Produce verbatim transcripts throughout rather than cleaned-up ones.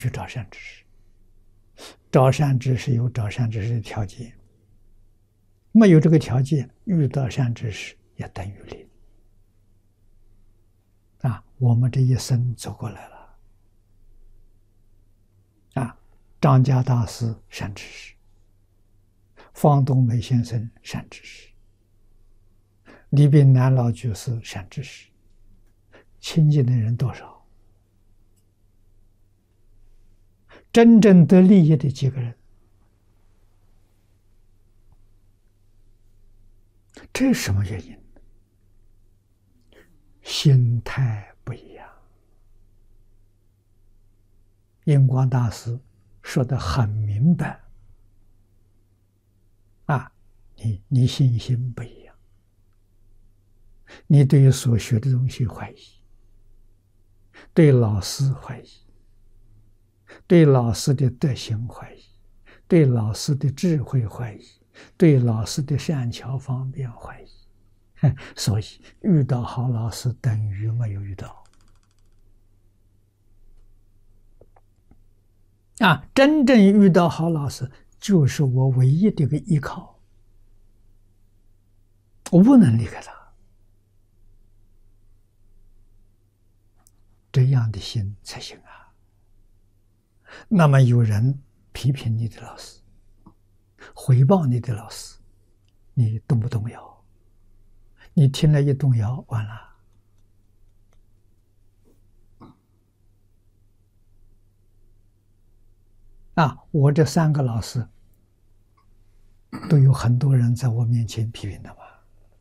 去找善知识。找善知识有找善知识的条件，没有这个条件，遇到善知识也等于零。啊，我们这一生走过来了。啊，张家大师善知识，方东梅先生善知识，李炳南老居士善知识，亲近的人多少？真正得利益的几个人？这是什么原因？心态不一样。印光大师说得很明白啊，你你信心不一样，你对于所学的东西怀疑，对老师怀疑，对老师的德行怀疑，对老师的智慧怀疑，对老师的善巧方便怀疑，所以遇到好老师等于没有遇到。啊，真正遇到好老师，就是我唯一的一个依靠，我不能离开他。这样的心才行啊。那么有人批评你的老师，回报你的老师，你动不动摇？你听了一动摇，完了。啊，我这三个老师都有很多人在我面前批评的嘛。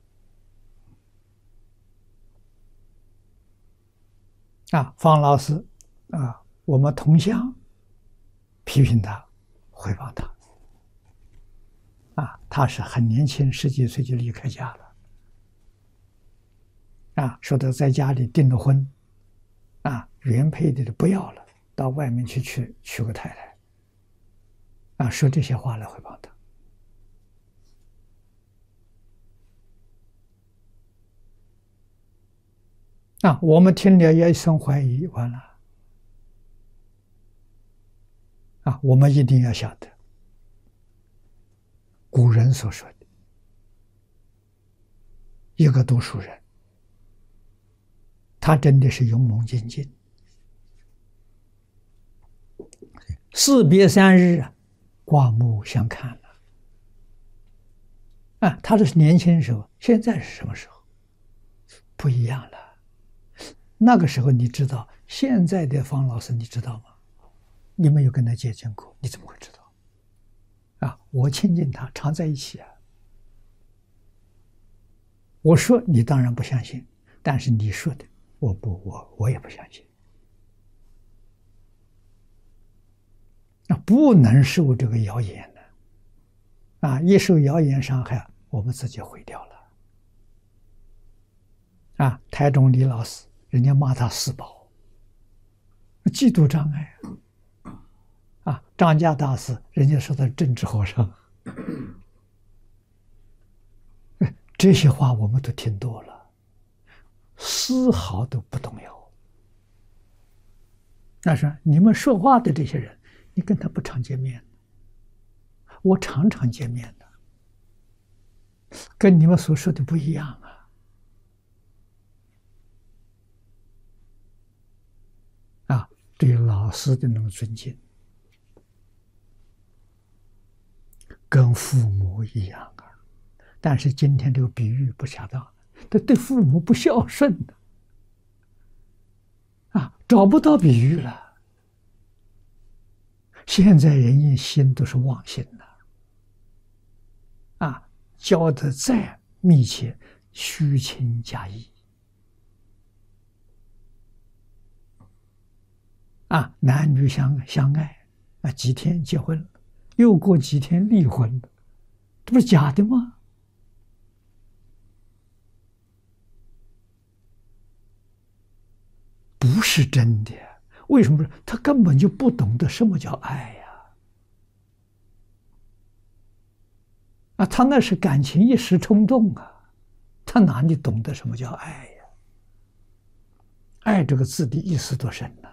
啊，方老师啊，我们同乡批评他，回报他。啊，他是很年轻，十几岁就离开家了。啊，说他在家里订了婚，啊，原配的不要了，到外面去娶娶个太太。啊，说这些话来回报他。啊，我们听了也生怀疑，完了。啊，我们一定要晓得，古人所说的，一个读书人，他真的是勇猛精进。士别三日啊，刮目相看了。啊，他的年轻时候，现在是什么时候？不一样了。那个时候你知道，现在的方老师你知道吗？你没有跟他接近过，你怎么会知道？啊，我亲近他，常在一起啊。我说你当然不相信，但是你说的，我不，我我也不相信。那不能受这个谣言的，啊，一受谣言伤害，我们自己毁掉了。啊，台中李老师，人家骂他四宝，嫉妒障碍啊。啊，张家大师，人家说他政治和尚，这些话我们都听多了，丝毫都不动摇。但是你们说话的这些人，你跟他不常见面，我常常见面的，跟你们所说的不一样啊。啊，对老师的那种尊敬，跟父母一样啊。但是今天这个比喻不恰当，他对父母不孝顺的，啊，找不到比喻了。现在人一心都是妄心的，啊，交得再密切，虚情假意，啊，男女相相爱，啊，几天结婚了，又过几天离婚了，这不是假的吗？不是真的。为什么？他根本就不懂得什么叫爱呀！啊，他那是感情一时冲动啊，他哪里懂得什么叫爱呀？爱这个字的意思多深呢？